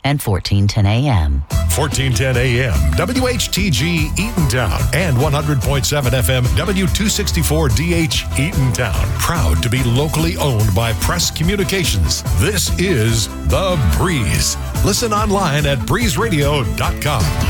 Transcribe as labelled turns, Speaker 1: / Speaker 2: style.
Speaker 1: and 1410 AM.
Speaker 2: 1410 AM, WHTG Eatontown, and 100.7 FM, W264DH Eatontown. Proud to be locally owned by Press Communications. This is The Breeze. Listen online at breezeradio.com.